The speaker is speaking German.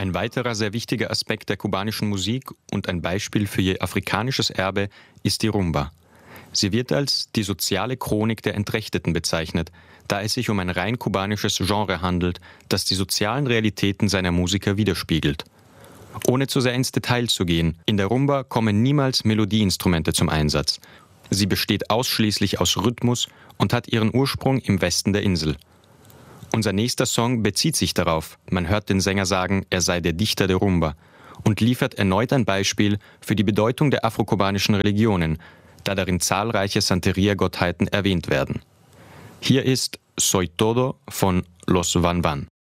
Ein weiterer sehr wichtiger Aspekt der kubanischen Musik und ein Beispiel für ihr afrikanisches Erbe ist die Rumba. Sie wird als die soziale Chronik der Entrechteten bezeichnet, da es sich um ein rein kubanisches Genre handelt, das die sozialen Realitäten seiner Musiker widerspiegelt. Ohne zu sehr ins Detail zu gehen, in der Rumba kommen niemals Melodieinstrumente zum Einsatz. Sie besteht ausschließlich aus Rhythmus und hat ihren Ursprung im Westen der Insel. Unser nächster Song bezieht sich darauf, man hört den Sänger sagen, er sei der Dichter der Rumba und liefert erneut ein Beispiel für die Bedeutung der afrokubanischen Religionen, da darin zahlreiche Santeria-Gottheiten erwähnt werden. Hier ist Soy Todo von Los Van Van.